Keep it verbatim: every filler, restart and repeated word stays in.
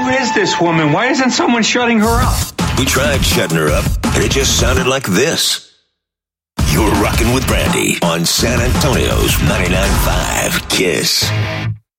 Who is this woman? Why isn't someone shutting her up? We tried shutting her up, and it just sounded like this. You're rocking with Brandy on San Antonio's ninety-nine point five KISS.